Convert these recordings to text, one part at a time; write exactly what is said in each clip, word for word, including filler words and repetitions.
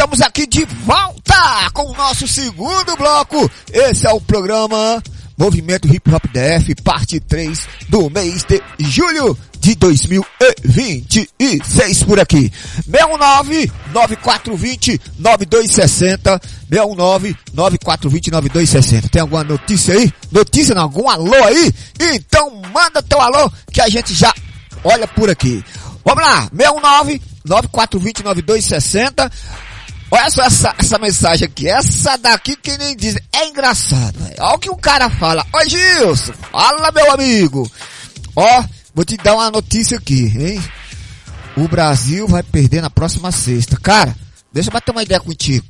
estamos aqui de volta com o nosso segundo bloco. Esse é o programa Movimento Hip Hop D F, parte três do mês de julho de dois mil e vinte e seis por aqui. seis um nove, nove quatro dois zero, nove dois seis zero, seis um nove, nove quatro dois zero, nove dois seis zero. Tem alguma notícia aí? Notícia não? Algum alô aí? Então manda teu alô que a gente já olha por aqui. Vamos lá, seis um nove, nove quatro dois zero, nove dois seis zero. Olha só essa, essa mensagem aqui, essa daqui que nem diz, é engraçado, véio. Olha o que o cara fala. Oi Gilson, fala meu amigo. Ó, vou te dar uma notícia aqui, hein? O Brasil vai perder na próxima sexta. Cara, deixa eu bater uma ideia contigo.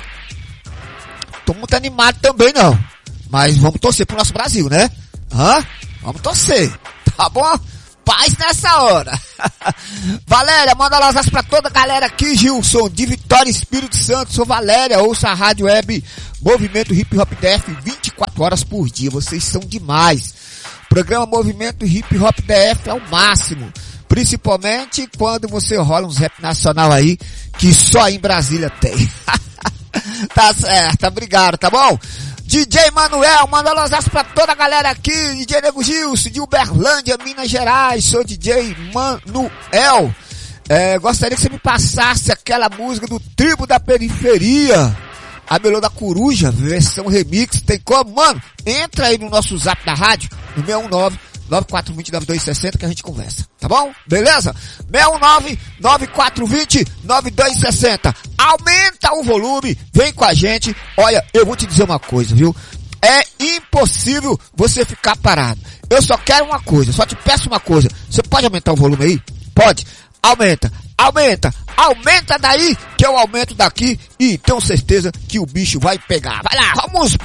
Tô muito animado também não, mas vamos torcer pro nosso Brasil, né? Hã? Vamos torcer, tá bom? Paz nessa hora. Valéria, manda abraços pra toda a galera aqui, Gilson, de Vitória, Espírito Santo. Sou Valéria, ouça a rádio web Movimento Hip Hop D F vinte e quatro horas por dia. Vocês são demais. Programa Movimento Hip Hop D F é o máximo. Principalmente quando você rola uns rap nacional aí, que só em Brasília tem. Tá certo, obrigado, tá bom? D J Manuel, manda abraço pra toda a galera aqui, D J Nego Gilson, de Uberlândia, Minas Gerais, sou D J Manuel. É, gostaria que você me passasse aquela música do Tribo da Periferia, a Melô da Coruja, versão remix, tem como? Mano, entra aí no nosso zap da rádio, no seis um nove, nove quatro dois zero, nove dois seis zero, que a gente conversa, tá bom? Beleza? seis um nove, nove quatro dois zero, nove dois seis zero. Aumenta o volume, vem com a gente. Olha, eu vou te dizer uma coisa, viu? É impossível você ficar parado. Eu só quero uma coisa, só te peço uma coisa. Você pode aumentar o volume aí? Pode. Aumenta, aumenta, aumenta daí, que eu aumento daqui e tenho certeza que o bicho vai pegar. Vai lá, vamos